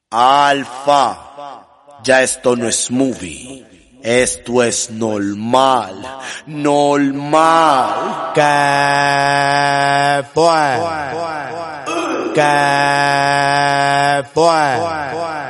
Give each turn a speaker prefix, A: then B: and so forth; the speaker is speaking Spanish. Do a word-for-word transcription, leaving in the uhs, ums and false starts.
A: Alfa, ya esto no es movie, esto es normal, normal.
B: ¿Qué fue? ¿Qué fue?